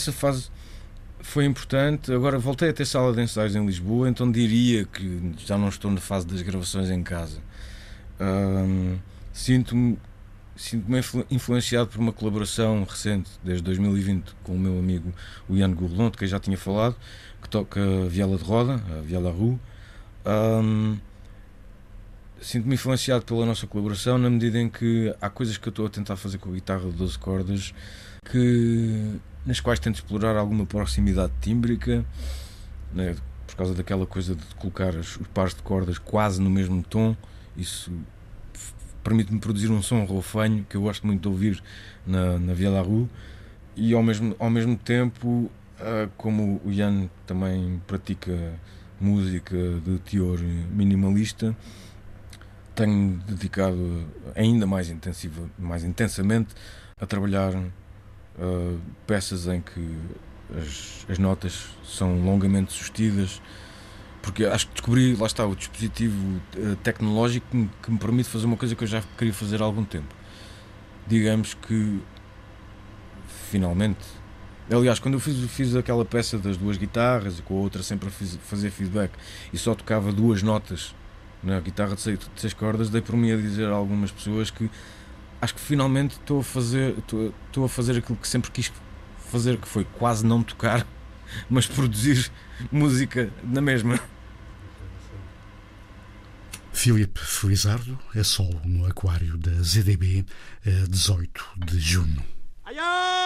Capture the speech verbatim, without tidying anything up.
essa fase foi importante. Agora voltei a ter sala de ensaios em Lisboa, então diria que já não estou na fase das gravações em casa. Hum, sinto-me sinto-me influenciado por uma colaboração recente, desde dois mil e vinte, com o meu amigo o Ian Gourlon, de quem já tinha falado, que toca a viola de roda, a viola roux. Hum, sinto-me influenciado pela nossa colaboração, na medida em que há coisas que eu estou a tentar fazer com a guitarra de doze cordas que, nas quais tento explorar alguma proximidade tímbrica, né, por causa daquela coisa de colocar os, os pares de cordas quase no mesmo tom. Isso permite-me produzir um som roufanho que eu gosto muito de ouvir na, na viola roux, e ao mesmo, ao mesmo tempo, uh, como o Ian também pratica música de teor minimalista, tenho dedicado ainda mais, intensiva, mais intensamente a trabalhar uh, peças em que as, as notas são longamente sustidas, porque acho que descobri, lá está, o dispositivo uh, tecnológico que me, que me permite fazer uma coisa que eu já queria fazer há algum tempo. Digamos que, finalmente... Aliás, quando eu fiz, fiz aquela peça das duas guitarras e com a outra sempre a fiz, fazer feedback e só tocava duas notas na guitarra de seis, de seis cordas, dei por mim a dizer a algumas pessoas que acho que finalmente estou a fazer, estou, estou a fazer aquilo que sempre quis fazer, que foi quase não tocar, mas produzir música na mesma. Filipe Felizardo é solo no Aquário da Z D B a dezoito de junho.